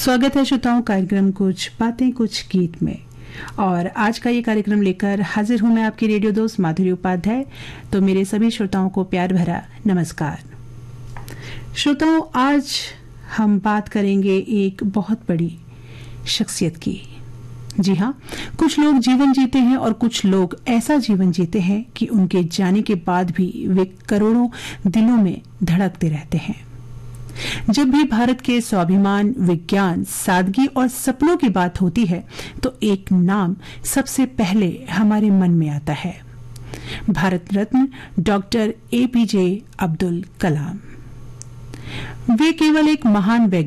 स्वागत है श्रोताओं कार्यक्रम कुछ बातें कुछ गीत में। और आज का ये कार्यक्रम लेकर हाजिर हूं मैं आपकी रेडियो दोस्त माधुरी उपाध्याय। तो मेरे सभी श्रोताओं को प्यार भरा नमस्कार। श्रोताओं, आज हम बात करेंगे एक बहुत बड़ी शख्सियत की। जी हाँ, कुछ लोग जीवन जीते हैं और कुछ लोग ऐसा जीवन जीते हैं कि उनके जाने के बाद भी वे करोड़ों दिलों में धड़कते रहते हैं। जब भी भारत के स्वाभिमान, विज्ञान, सादगी और सपनों की बात होती है तो एक नाम सबसे पहले हमारे मन में आता है, भारत रत्न डॉक्टर APJ अब्दुल कलाम। वे केवल एक महान